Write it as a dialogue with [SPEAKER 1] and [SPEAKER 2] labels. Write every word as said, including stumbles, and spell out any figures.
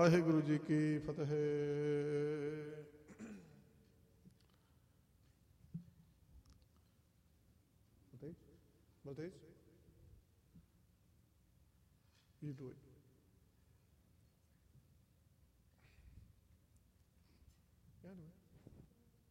[SPEAKER 1] Waheguru ji Ki Fateh. Maltese? You do it. Yeah, do it.